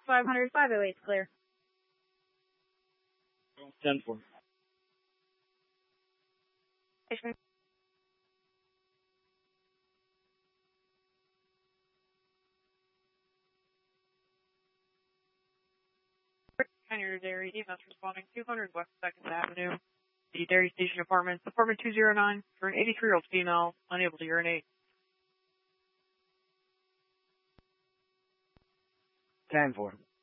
500, 508's clear. 10-4. Pioneer Dairy, EMS responding 200 West 2nd Avenue, the Dairy Station Apartments, apartment 209, for an 83-year-old female, unable to urinate. 10-4.